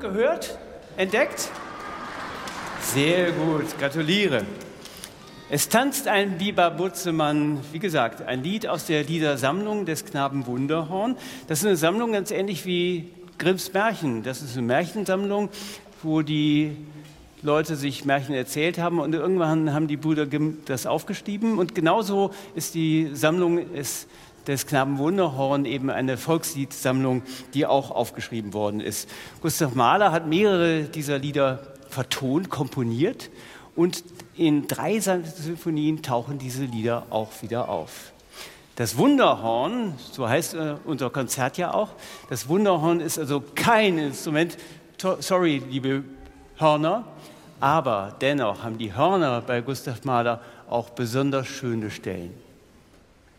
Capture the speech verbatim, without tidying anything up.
gehört? Entdeckt? Sehr gut, gratuliere. Es tanzt ein Biber Butzemann, wie gesagt, ein Lied aus der Liedersammlung des Knaben Wunderhorn. Das ist eine Sammlung ganz ähnlich wie Grimms Märchen. Das ist eine Märchensammlung, wo die Leute sich Märchen erzählt haben und irgendwann haben die Brüder Grimm das aufgeschrieben. Und genauso ist die Sammlung ist des Knaben Wunderhorn eben eine Volksliedsammlung, die auch aufgeschrieben worden ist. Gustav Mahler hat mehrere dieser Lieder vertont, komponiert und in drei seiner Sinfonien tauchen diese Lieder auch wieder auf. Das Wunderhorn, so heißt äh, unser Konzert ja auch, das Wunderhorn ist also kein Instrument, to- sorry, liebe Hörner, aber dennoch haben die Hörner bei Gustav Mahler auch besonders schöne Stellen.